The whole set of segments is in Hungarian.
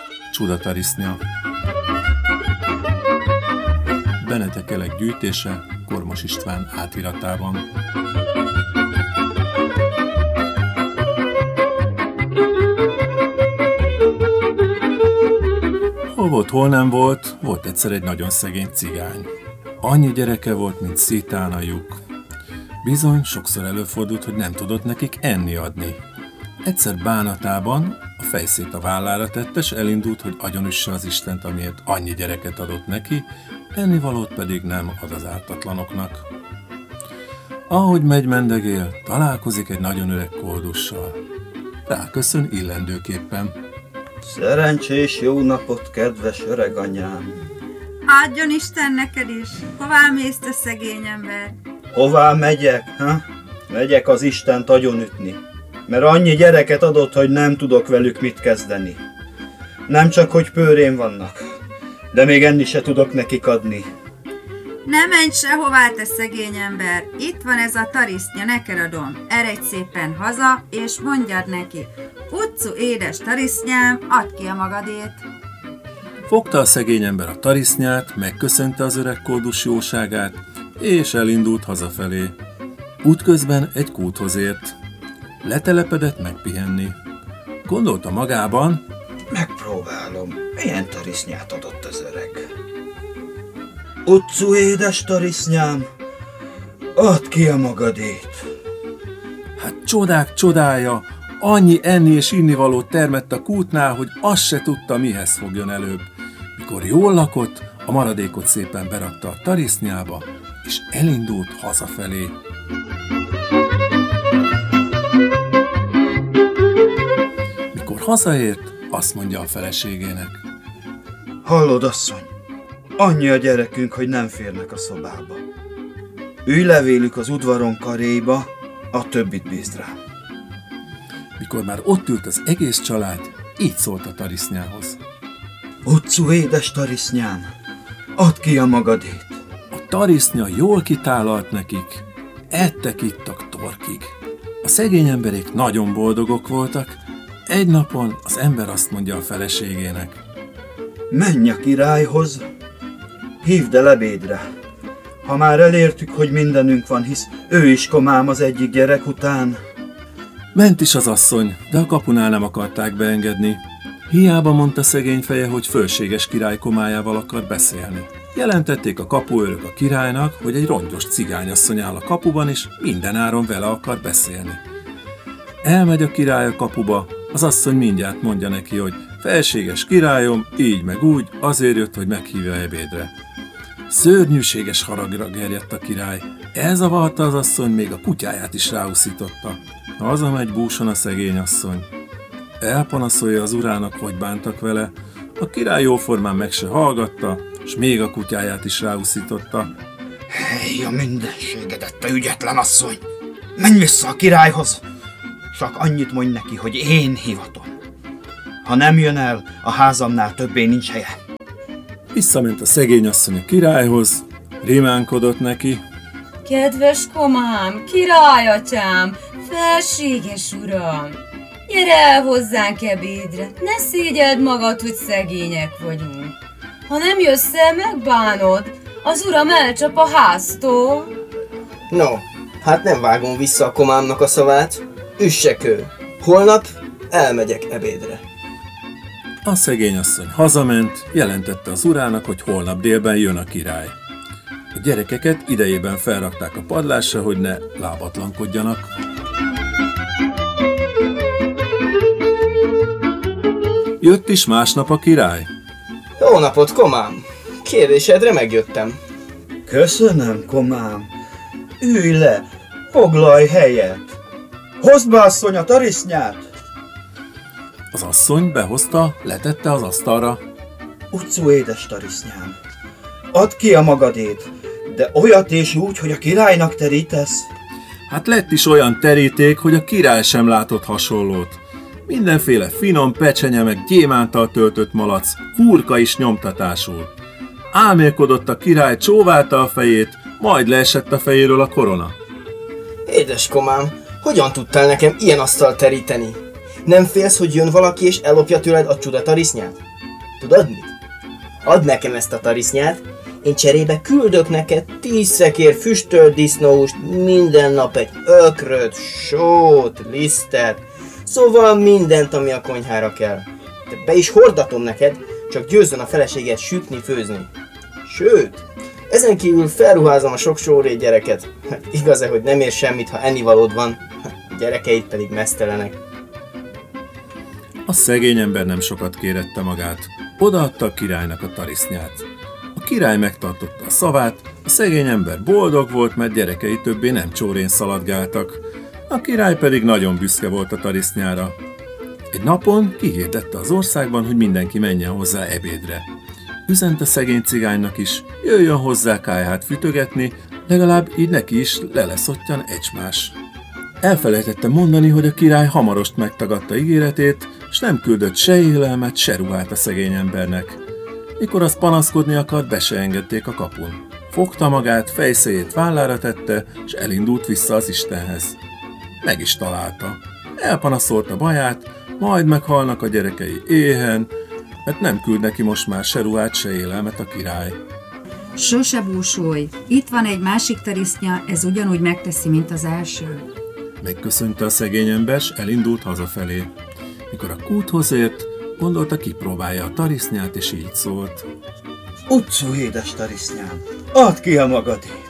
Csudatarisznya. Benedek Elek gyűjtése Kormos István átiratában. Hol volt, hol nem volt, volt egyszer egy nagyon szegény cigány. Annyi gyereke volt, mint szítán a lyuk. Bizony, sokszor előfordult, hogy nem tudott nekik enni adni. Egyszer bánatában a fejszét a vállára tette, s elindult, hogy agyonüsse az Istent, amiért annyi gyereket adott neki, ennivalót pedig nem ad az ártatlanoknak. Ahogy megy mendegél, találkozik egy nagyon öreg koldussal. Ráköszön illendőképpen. Szerencsés jó napot, kedves öreg anyám! Adjon Isten neked is! Hová mész, te szegény ember? Hová megyek, ha? Megyek az Istent agyonütni, mert annyi gyereket adott, hogy nem tudok velük mit kezdeni. Nem csak, hogy pőrén vannak, de még enni se tudok nekik adni. Ne menj sehová, te szegény ember! Itt van ez a tarisznya, neked adom. Eredj szépen haza, és mondjad neki: Utcu, édes tarisznyám, add ki a magadét! Fogta a szegény ember a tarisznyát, megköszönte az öreg koldus jóságát, és elindult hazafelé. Útközben egy kúthoz ért. Letelepedett megpihenni. Gondolta magában: Megpróbálom, milyen tarisznyát adott az öreg. Utcu, édes tarisznyám, add ki a magadét! Hát csodák csodája, annyi enni és innivalót termett a kútnál, hogy azt se tudta, mihez fogjon előbb. Mikor jól lakott, a maradékot szépen berakta a tarisznyába, és elindult hazafelé. Mikor hazaért, azt mondja a feleségének: Hallod, asszony? Annyi a gyerekünk, hogy nem férnek a szobába. Ülj levélük az udvaron karéba, a többit bízd rám. Mikor már ott ült az egész család, így szólt a tarisznyához: Utcu, édes tarisznyám, add ki a magadét! A tarisznya jól kitálalt nekik, ettek-ittak torkig. A szegény emberek nagyon boldogok voltak. Egy napon az ember azt mondja a feleségének: Menj a királyhoz, hívd el ebédre. Ha már elértük, hogy mindenünk van, hisz ő is komám az egyik gyerek után. Ment is az asszony, de a kapunál nem akarták beengedni. Hiába mondta szegény feje, hogy fölséges király komájával akar beszélni. Jelentették a kapuőrök a királynak, hogy egy rongyos cigányasszony áll a kapuban, és mindenáron vele akar beszélni. Elmegy a király a kapuba, az asszony mindjárt mondja neki, hogy felséges királyom, így meg úgy, azért jött, hogy meghívja ebédre. Szörnyűséges haragra gerjedt a király. Elzavarta az asszony, még a kutyáját is ráuszította. Hazamegy búson a szegény asszony. Elpanaszolja az urának, hogy bántak vele. A király jóformán meg se hallgatta, s még a kutyáját is ráuszította. Hely a mindenségedet, te ügyetlen asszony! Menj vissza a királyhoz! Csak annyit mondj neki, hogy én hivatom. Ha nem jön el, a házamnál többé nincs helye. Visszament a szegény asszony a királyhoz, rimánkodott neki. Kedves komám, királyatyám, felséges uram! Gyere el hozzánk ebédre, ne szégyeld magad, hogy szegények vagyunk. Ha nem jössz el, megbánod, az uram elcsap a háztól. No, hát nem vágom vissza a komámnak a szavát. Üssek ő. Holnap elmegyek ebédre. A szegény asszony hazament, jelentette az urának, hogy holnap délben jön a király. A gyerekeket idejében felrakták a padlásra, hogy ne lábatlankodjanak. Jött is másnap a király. Jó napot, komám! Kérdésedre megjöttem. Köszönöm, komám. Ülj le, foglalj helyet. Hozd be, asszony, a tarisznyát! Az asszony behozta, letette az asztalra. Utcu, édes tarisznyám, add ki a magadét, de olyat és úgy, hogy a királynak terítesz. Hát lett is olyan teríték, hogy a király sem látott hasonlót. Mindenféle finom pecsenye meg gyémántal töltött malac, hurka is nyomtatásul. Álmélkodott a király, csóválta a fejét, majd leesett a fejéről a korona. Édes komám, hogyan tudtál nekem ilyen asztalt teríteni? Nem félsz, hogy jön valaki és ellopja tőled a csuda tarisznyát? Tudod mit? Add nekem ezt a tarisznyát, én cserébe küldök neked 10 szekér füstölt disznóhúst, minden nap egy ökröt, sót, lisztet, szóval mindent, ami a konyhára kell. De be is hordatom neked, csak győzzön a feleséget sütni, főzni. Sőt, ezen kívül felruházom a sok sórét gyereket. Igaz-e, hogy nem ér semmit, ha ennivalód van, gyerekeid pedig meztelenek. A szegény ember nem sokat kérette magát. Odaadta a királynak a tarisznyát. A király megtartotta a szavát, a szegény ember boldog volt, mert gyerekei többé nem csórén szaladgáltak. A király pedig nagyon büszke volt a tarisznyára. Egy napon kihirdette az országban, hogy mindenki menjen hozzá ebédre. Üzent a szegény cigánynak is, jöjjön hozzá kályhát fütögetni, legalább így neki is leleszottyan egymás. Elfelejtette mondani, hogy a király hamarost megtagadta ígéretét, s nem küldött se élelmet, se ruhát a szegény embernek. Mikor az panaszkodni akart, be se engedték a kapun. Fogta magát, fejszéjét vállára tette, s elindult vissza az Istenhez. Meg is találta. Elpanaszolta baját, majd meghalnak a gyerekei éhen, mert nem küld neki most már se ruhát, se élelmet a király. Sose búsulj, itt van egy másik tarisznya, ez ugyanúgy megteszi, mint az első. Megköszönte a szegény ember, s elindult hazafelé. Mikor a kúthoz ért, gondolta, kipróbálja a tarisznyát, és így szólt. Utcú, édes tarisznyám, add ki a magadét!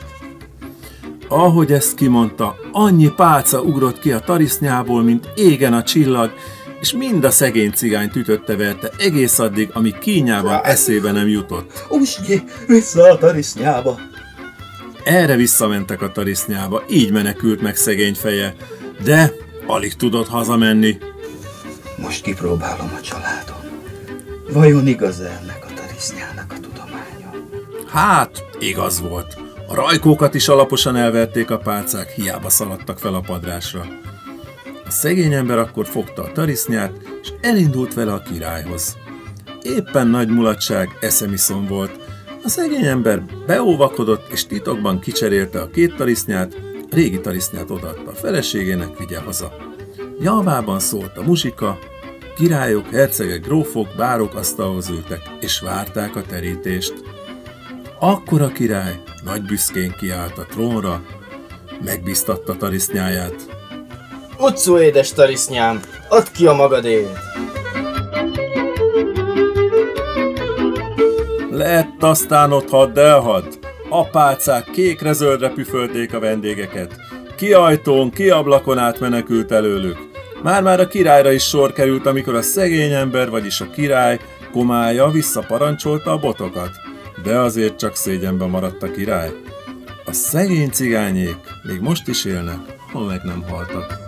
Ahogy ezt kimondta, annyi pálca ugrott ki a tarisznyából, mint égen a csillag, és mind a szegény cigányt ütötte-verte egész addig, amíg kínjában eszébe nem jutott. Usnyi, vissza a tarisznyába! Erre visszamentek a tarisznyába, így menekült meg szegény feje, de alig tudott hazamenni. Most kipróbálom a családom. Vajon igaz-e ennek a tarisznyának a tudománya? Hát, igaz volt. A rajkókat is alaposan elverték a pálcák, hiába szaladtak fel a padrásra. A szegény ember akkor fogta a tarisznyát, és elindult vele a királyhoz. Éppen nagy mulatság, eszemiszon volt. A szegény ember beóvakodott, és titokban kicserélte a két tarisznyát, a régi tarisznyát odaadta a feleségének, vigye haza. Javában szólt a muzsika, királyok, hercegek, grófok, bárok asztalhoz ültek, és várták a terítést. Akkor a király nagy büszkén kiállt a trónra, megbíztatta tarisznyáját. Utcú, édes tarisznyám, add ki a magadét! Lett aztán ott hadd elhadd. A pálcák kékre-zöldre püfölték a vendégeket. Ki ajtón, ki ablakon át menekült előlük. Már-már a királyra is sor került, amikor a szegény ember, vagyis a király komája visszaparancsolta a botokat. De azért csak szégyenben maradt a király. A szegény cigányék még most is élnek, ha meg nem haltak.